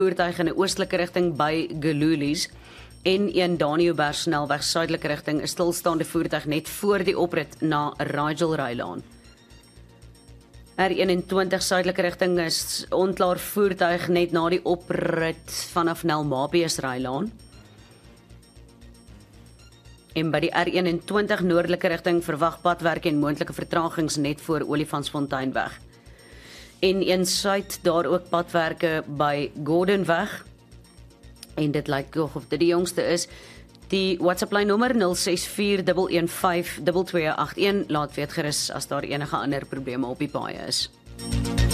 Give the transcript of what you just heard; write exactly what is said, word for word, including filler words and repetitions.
voertuig in 'n oostelike rigting by Gelulies en een Daniëberg snelweg suidelike rigting 'n stilstaande voertuig net voor die oprit na Rigel Rylaan. R eenentwintig suidelike rigting is onklaar voertuig net na die oprit vanaf Nelmabies Rylaan. En by die R eenentwintig noordelike rigting verwag padwerk en moontlike vertragings net voor Olifantsfonteinweg. En een suid daar ook padwerke by Gordonweg. En dit lyk of dit die jongste is. Die WhatsApp lyn nommer nul ses vier een een vyf twee twee agt een laat weet gerus as daar enige ander probleme op die paaie is.